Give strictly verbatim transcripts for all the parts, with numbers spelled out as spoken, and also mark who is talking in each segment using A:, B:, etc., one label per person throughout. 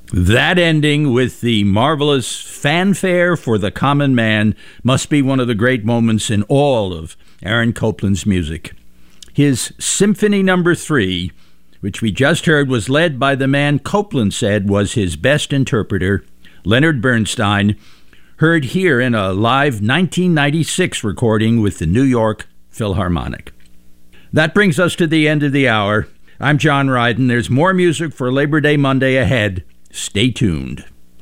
A: That ending with the marvelous Fanfare for the Common Man must be one of the great moments in all of Aaron Copland's music. His Symphony Number Three, which we just heard, was led by the man Copland said was his best interpreter, Leonard Bernstein, heard here in a live nineteen ninety-six recording with the New York Philharmonic. That brings us to the end of the hour. I'm John Ryden. There's more music for Labor Day Monday ahead. Stay tuned.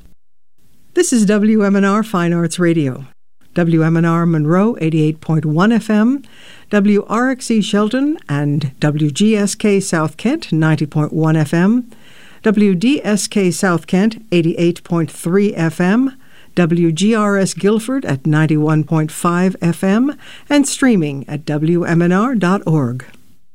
B: This is W M N R Fine Arts Radio. W M N R Monroe eighty-eight point one F M, W R X E Shelton and W G S K South Kent ninety point one F M, W D S K South Kent eighty-eight point three F M, W G R S Guilford at ninety-one point five F M, and streaming at W M N R dot org.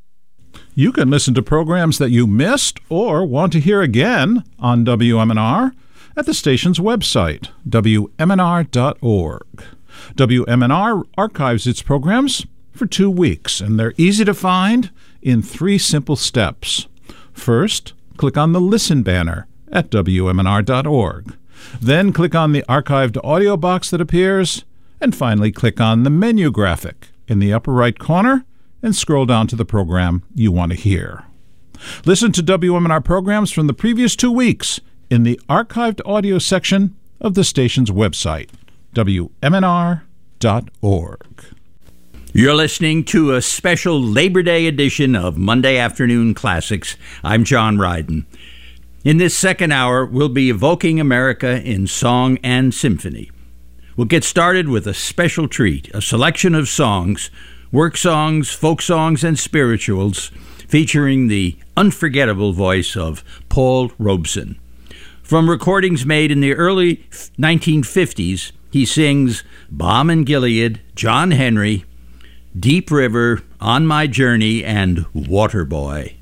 C: You can listen to programs that you missed or want to hear again on W M N R at the station's website, W M N R dot org. W M N R archives its programs for two weeks, and they're easy to find in three simple steps. First, click on the Listen banner at W M N R dot org. Then click on the archived audio box that appears, and finally click on the menu graphic in the upper right corner and scroll down to the program you want to hear. Listen to W M N R programs from the previous two weeks in the archived audio section of the station's website, W M N R dot org.
A: You're listening to a special Labor Day edition of Monday Afternoon Classics. I'm John Ryden. In this second hour, we'll be evoking America in song and symphony. We'll get started with a special treat, a selection of songs, work songs, folk songs, and spirituals, featuring the unforgettable voice of Paul Robeson. From recordings made in the early nineteen fifties, he sings Balm in Gilead, John Henry, Deep River, On My Journey, and Waterboy.